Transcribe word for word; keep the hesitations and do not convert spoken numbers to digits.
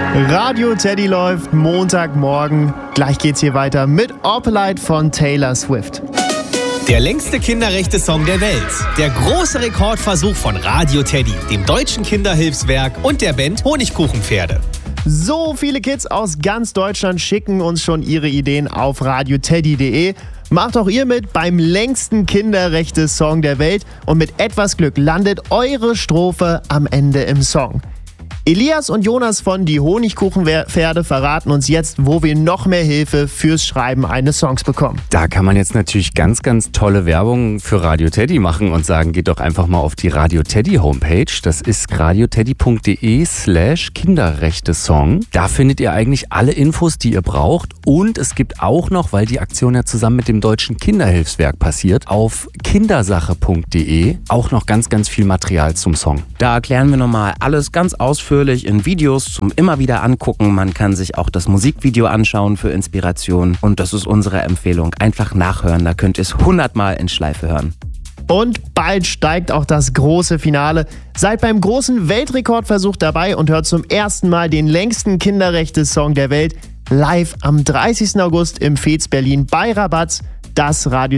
Radio Teddy läuft Montagmorgen. Gleich geht's hier weiter mit Opalite von Taylor Swift. Der längste Kinderrechte-Song der Welt. Der große Rekordversuch von Radio Teddy, dem Deutschen Kinderhilfswerk und der Band Honigkuchenpferde. So viele Kids aus ganz Deutschland schicken uns schon ihre Ideen auf radioteddy punkt de. Macht auch ihr mit beim längsten Kinderrechte-Song der Welt und mit etwas Glück landet eure Strophe am Ende im Song. Elias und Jonas von Die Honigkuchenpferde verraten uns jetzt, wo wir noch mehr Hilfe fürs Schreiben eines Songs bekommen. Da kann man jetzt natürlich ganz, ganz tolle Werbung für Radio Teddy machen und sagen, geht doch einfach mal auf die Radio Teddy Homepage. Das ist radioteddy punkt de slash Kinderrechte-Song. Da findet ihr eigentlich alle Infos, die ihr braucht. Und es gibt auch noch, weil die Aktion ja zusammen mit dem Deutschen Kinderhilfswerk passiert, auf kindersache punkt de auch noch ganz, ganz viel Material zum Song. Da erklären wir nochmal alles ganz ausführlich in Videos zum immer wieder angucken. Man kann sich auch das Musikvideo anschauen für Inspiration. Und das ist unsere Empfehlung. Einfach nachhören, da könnt ihr es hundertmal in Schleife hören. Und bald steigt auch das große Finale. Seid beim großen Weltrekordversuch dabei und hört zum ersten Mal den längsten Kinderrechte-Song der Welt live am dreißigsten August im Fez Berlin bei Rabatz. Das Radio